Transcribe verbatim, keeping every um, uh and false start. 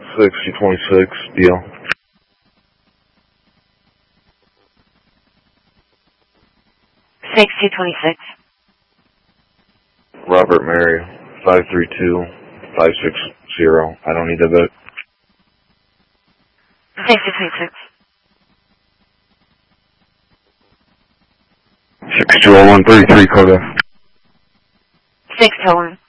sixty twenty-six, deal. sixty twenty-six. Robert Mary, five three two, five six zero. I don't need to vote. sixty twenty-six. six two zero one three three, Coda. six two one.